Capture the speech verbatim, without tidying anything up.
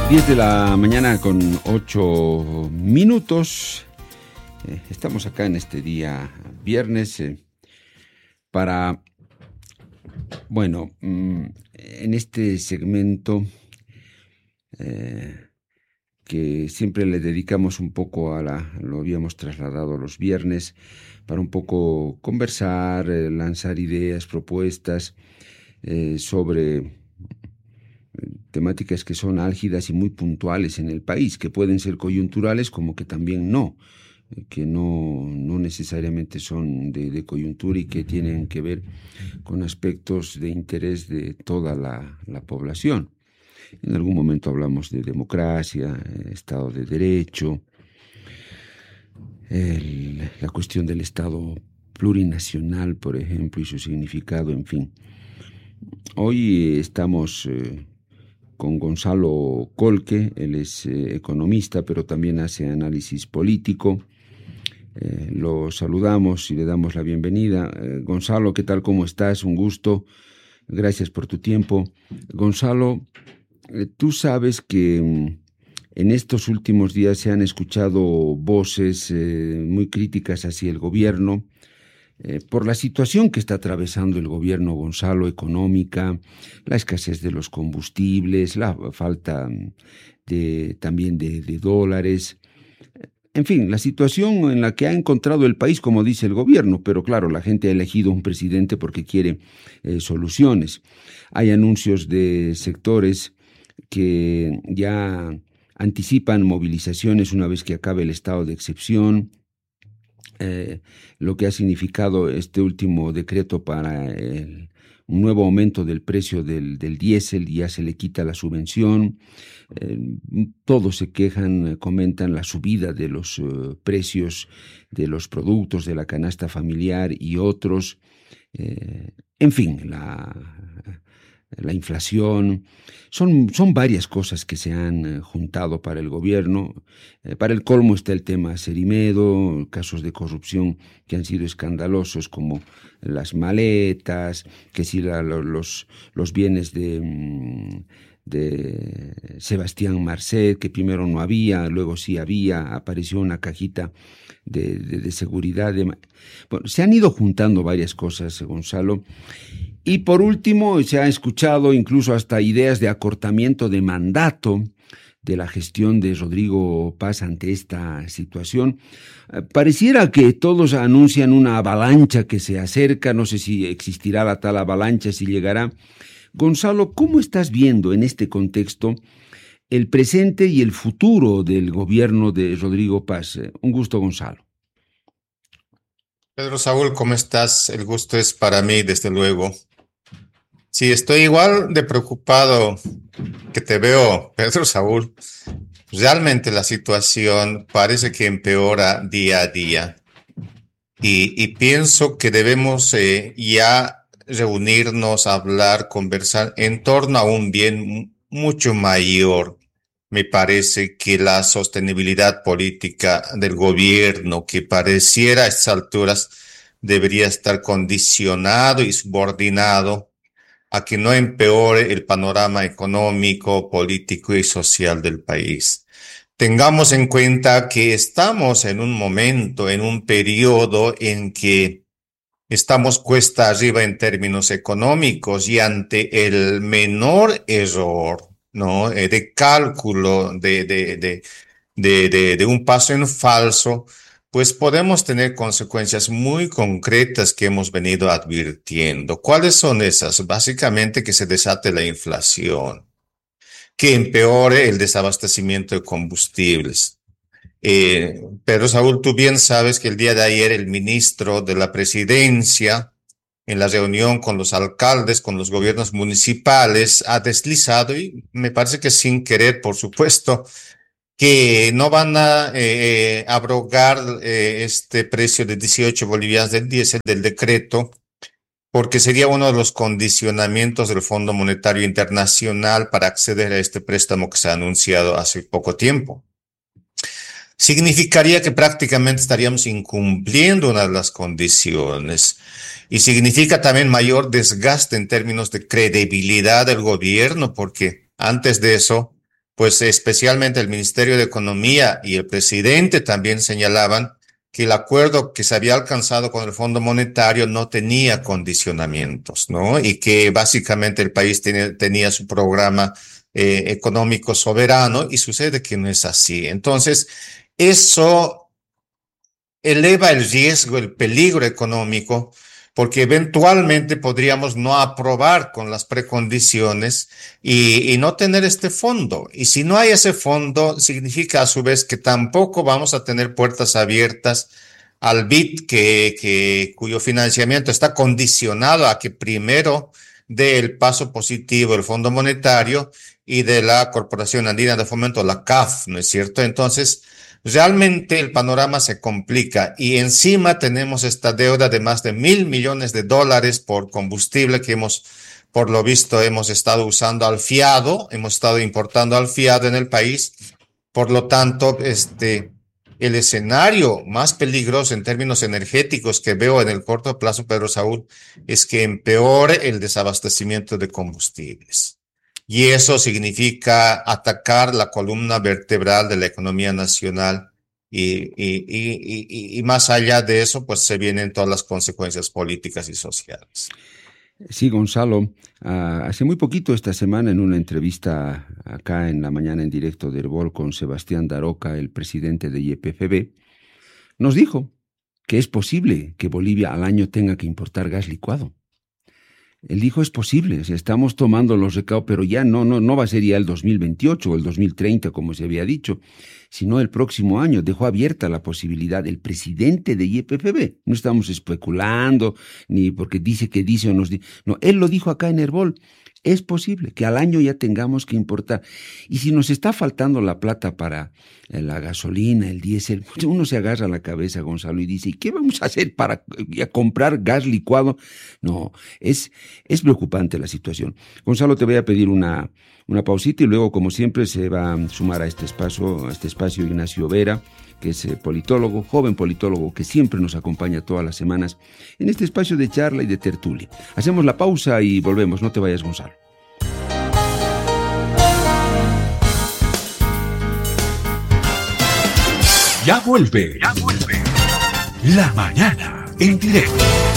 diez de la mañana con ocho minutos. Eh, estamos acá en este día viernes eh, para, bueno, mm, en este segmento eh, que siempre le dedicamos un poco a la, lo habíamos trasladado los viernes, para un poco conversar, eh, lanzar ideas, propuestas eh, sobre temáticas que son álgidas y muy puntuales en el país, que pueden ser coyunturales como que también no, que no, no necesariamente son de, de coyuntura y que tienen que ver con aspectos de interés de toda la, la población. En algún momento hablamos de democracia, Estado de Derecho, el, la cuestión del Estado plurinacional, por ejemplo, y su significado, en fin. Hoy estamos eh, con Gonzalo Colque. Él es eh, economista, pero también hace análisis político. Eh, lo saludamos y le damos la bienvenida. Eh, Gonzalo, ¿qué tal? ¿Cómo estás? Un gusto. Gracias por tu tiempo. Gonzalo, eh, tú sabes que mm, en estos últimos días se han escuchado voces eh, muy críticas hacia el gobierno, Eh, por la situación que está atravesando el gobierno, Gonzalo, económica, la escasez de los combustibles, la falta de, también de, de dólares, en fin, la situación en la que ha encontrado el país, como dice el gobierno, pero claro, la gente ha elegido un presidente porque quiere eh, soluciones. Hay anuncios de sectores que ya anticipan movilizaciones una vez que acabe el estado de excepción. Eh, lo que ha significado este último decreto para el, un nuevo aumento del precio del, del diésel, ya se le quita la subvención, eh, todos se quejan, comentan la subida de los uh, precios de los productos de la canasta familiar y otros, eh, en fin, la... la inflación, son, son varias cosas que se han eh, juntado para el gobierno. Eh, para el colmo está el tema Cerimedo, casos de corrupción que han sido escandalosos como las maletas, que si la, los, los bienes de, de Sebastián Marcet, que primero no había, luego sí había, apareció una cajita de, de, de seguridad. De, bueno, se han ido juntando varias cosas, Gonzalo. Y por último, se ha escuchado incluso hasta ideas de acortamiento de mandato de la gestión de Rodrigo Paz ante esta situación. Pareciera que todos anuncian una avalancha que se acerca, no sé si existirá la tal avalancha, si llegará. Gonzalo, ¿cómo estás viendo en este contexto el presente y el futuro del gobierno de Rodrigo Paz? Un gusto, Gonzalo. Pedro Saúl, ¿cómo estás? El gusto es para mí, desde luego. Sí, estoy igual de preocupado que te veo, Pedro Saúl. Realmente la situación parece que empeora día a día. Y, y pienso que debemos eh, ya reunirnos, hablar, conversar en torno a un bien mucho mayor. Me parece que la sostenibilidad política del gobierno, que pareciera a estas alturas debería estar condicionado y subordinado a que no empeore el panorama económico, político y social del país. Tengamos en cuenta que estamos en un momento, en un periodo en que estamos cuesta arriba en términos económicos y ante el menor error, ¿no? Eh, de cálculo de, de, de, de, de, de un paso en falso, pues podemos tener consecuencias muy concretas que hemos venido advirtiendo. ¿Cuáles son esas? Básicamente que se desate la inflación, que empeore el desabastecimiento de combustibles. Eh, Pedro Saúl, tú bien sabes que el día de ayer el ministro de la Presidencia, en la reunión con los alcaldes, con los gobiernos municipales, ha deslizado, y me parece que sin querer, por supuesto, que no van a eh, abrogar eh, este precio de dieciocho bolivianos del diésel del decreto, porque sería uno de los condicionamientos del Fondo Monetario Internacional para acceder a este préstamo que se ha anunciado hace poco tiempo. Significaría que prácticamente estaríamos incumpliendo una de las condiciones y significa también mayor desgaste en términos de credibilidad del gobierno, porque antes de eso pues especialmente el Ministerio de Economía y el presidente también señalaban que el acuerdo que se había alcanzado con el Fondo Monetario no tenía condicionamientos, ¿no? Y que básicamente el país tiene, tenía su programa eh, económico soberano, y sucede que no es así. Entonces, eso eleva el riesgo, el peligro económico, porque eventualmente podríamos no aprobar con las precondiciones y, y no tener este fondo. Y si no hay ese fondo, significa a su vez que tampoco vamos a tener puertas abiertas al B I D, que, que, cuyo financiamiento está condicionado a que primero dé el paso positivo el Fondo Monetario y de la Corporación Andina de Fomento, la C A F, ¿no es cierto? Entonces, realmente el panorama se complica, y encima tenemos esta deuda de más de mil millones de dólares por combustible que hemos, por lo visto, hemos estado usando al fiado, hemos estado importando al fiado en el país. Por lo tanto, este, el escenario más peligroso en términos energéticos que veo en el corto plazo, Pedro Saúl, es que empeore el desabastecimiento de combustibles. Y eso significa atacar la columna vertebral de la economía nacional, y, y, y, y, y más allá de eso, pues se vienen todas las consecuencias políticas y sociales. Sí, Gonzalo, uh, hace muy poquito esta semana, en una entrevista acá en La Mañana en Directo de Herbol con Sebastián Daroca, el presidente de Y P F B, nos dijo que es posible que Bolivia al año tenga que importar gas licuado. Él dijo, es posible, o sea, estamos tomando los recaudos, pero ya no, no, no va a ser ya el dos mil veintiocho o el dos mil treinta, como se había dicho, sino el próximo año. Dejó abierta la posibilidad el presidente de Y P F B. No estamos especulando, ni porque dice que dice o nos dice. No, él lo dijo acá en Herbol. Es posible que al año ya tengamos que importar. Y si nos está faltando la plata para la gasolina, el diésel, uno se agarra la cabeza, Gonzalo, y dice, ¿y qué vamos a hacer para comprar gas licuado? No, es, es preocupante la situación. Gonzalo, te voy a pedir una, una pausita, y luego, como siempre, se va a sumar a este espacio, a este espacio Ignacio Vera, que es politólogo, joven politólogo, que siempre nos acompaña todas las semanas en este espacio de charla y de tertulia. Hacemos la pausa y volvemos. No te vayas, Gonzalo. Ya vuelve, ya vuelve. La Mañana en Directo.